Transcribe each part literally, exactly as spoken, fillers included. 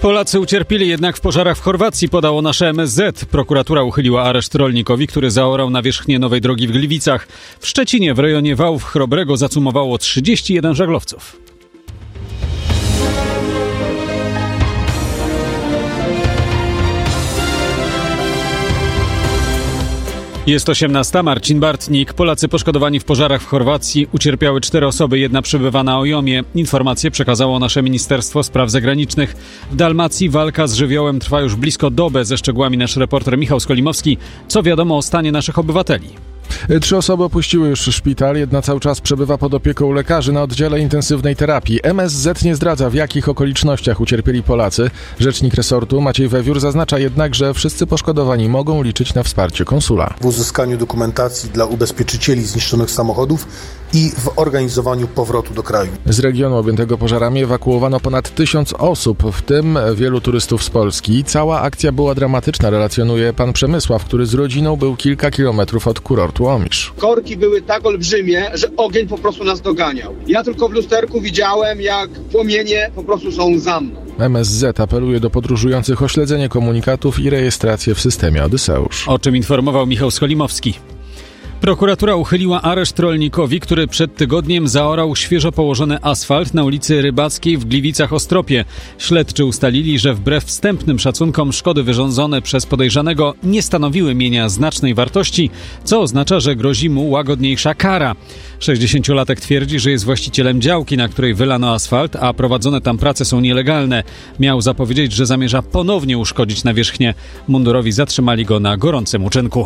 Polacy ucierpieli jednak w pożarach w Chorwacji, podało nasze M S Z. Prokuratura uchyliła areszt rolnikowi, który zaorał nawierzchnię nowej drogi w Gliwicach. W Szczecinie w rejonie Wałów Chrobrego zacumowało trzydzieści jeden żaglowców. Jest osiemnasta, Marcin Bartnik. Polacy poszkodowani w pożarach w Chorwacji. Ucierpiały cztery osoby, jedna przebywa na Ojomie. Informacje przekazało nasze Ministerstwo Spraw Zagranicznych. W Dalmacji walka z żywiołem trwa już blisko dobę. Ze szczegółami nasz reporter Michał Skolimowski. Co wiadomo o stanie naszych obywateli? Trzy osoby opuściły już szpital, jedna cały czas przebywa pod opieką lekarzy na oddziale intensywnej terapii. M S Z nie zdradza, w jakich okolicznościach ucierpieli Polacy. Rzecznik resortu Maciej Wewiór zaznacza jednak, że wszyscy poszkodowani mogą liczyć na wsparcie konsula. W uzyskaniu dokumentacji dla ubezpieczycieli zniszczonych samochodów i w organizowaniu powrotu do kraju. Z regionu objętego pożarami ewakuowano ponad tysiąc osób, w tym wielu turystów z Polski. Cała akcja była dramatyczna, relacjonuje pan Przemysław, który z rodziną był kilka kilometrów od kurortu Omisz. Korki były tak olbrzymie, że ogień po prostu nas doganiał. Ja tylko w lusterku widziałem, jak płomienie po prostu są za mną. M S Z apeluje do podróżujących o śledzenie komunikatów i rejestrację w systemie Odyseusz. O czym informował Michał Skolimowski. Prokuratura uchyliła areszt rolnikowi, który przed tygodniem zaorał świeżo położony asfalt na ulicy Rybackiej w Gliwicach-Ostropie. Śledczy ustalili, że wbrew wstępnym szacunkom szkody wyrządzone przez podejrzanego nie stanowiły mienia znacznej wartości, co oznacza, że grozi mu łagodniejsza kara. sześćdziesięciolatek twierdzi, że jest właścicielem działki, na której wylano asfalt, a prowadzone tam prace są nielegalne. Miał zapowiedzieć, że zamierza ponownie uszkodzić nawierzchnię. Mundurowi zatrzymali go na gorącym uczynku.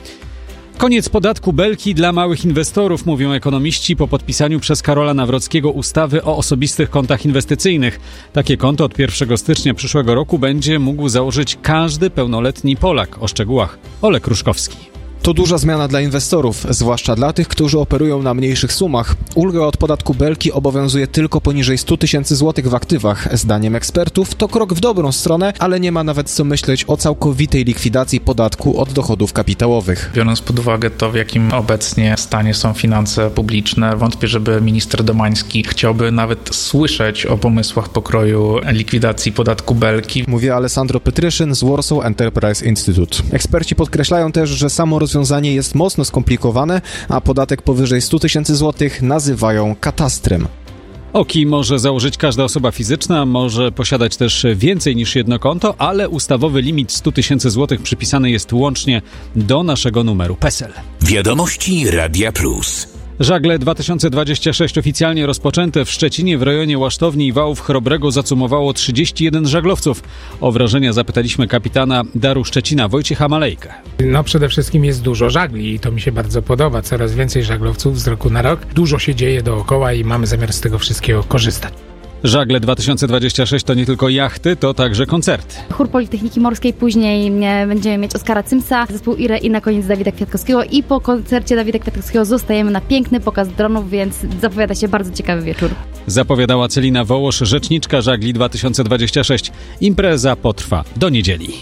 Koniec podatku Belki dla małych inwestorów, mówią ekonomiści po podpisaniu przez Karola Nawrockiego ustawy o osobistych kontach inwestycyjnych. Takie konto od pierwszego stycznia przyszłego roku będzie mógł założyć każdy pełnoletni Polak. O szczegółach Olek Ruszkowski. To duża zmiana dla inwestorów, zwłaszcza dla tych, którzy operują na mniejszych sumach. Ulga od podatku Belki obowiązuje tylko poniżej sto tysięcy złotych w aktywach. Zdaniem ekspertów to krok w dobrą stronę, ale nie ma nawet co myśleć o całkowitej likwidacji podatku od dochodów kapitałowych. Biorąc pod uwagę to, w jakim obecnie stanie są finanse publiczne, wątpię, żeby minister Domański chciałby nawet słyszeć o pomysłach pokroju likwidacji podatku Belki. Mówi Alessandro Petryszyn z Warsaw Enterprise Institute. Eksperci podkreślają też, że samo rozwiązanie jest mocno skomplikowane, a podatek powyżej sto tysięcy złotych nazywają katastrem. O K I może założyć każda osoba fizyczna, może posiadać też więcej niż jedno konto, ale ustawowy limit sto tysięcy złotych przypisany jest łącznie do naszego numeru PESEL. Wiadomości Radia Plus. Żagle dwa tysiące dwadzieścia sześć oficjalnie rozpoczęte. W Szczecinie w rejonie Łasztowni i Wałów Chrobrego zacumowało trzydzieści jeden żaglowców. O wrażenia zapytaliśmy kapitana Daru Szczecina Wojciecha Malejkę. No przede wszystkim jest dużo żagli i to mi się bardzo podoba. Coraz więcej żaglowców z roku na rok. Dużo się dzieje dookoła i mamy zamiar z tego wszystkiego korzystać. Żagle dwa tysiące dwadzieścia sześć to nie tylko jachty, to także koncerty. Chór Politechniki Morskiej, później będziemy mieć Oskara Cymsa, zespół Ire i na koniec Dawida Kwiatkowskiego. I po koncercie Dawida Kwiatkowskiego zostajemy na piękny pokaz dronów, więc zapowiada się bardzo ciekawy wieczór. Zapowiadała Celina Wołosz, rzeczniczka Żagli dwa tysiące dwadzieścia sześć. Impreza potrwa do niedzieli.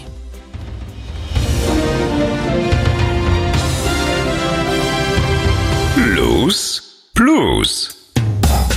Plus, plus.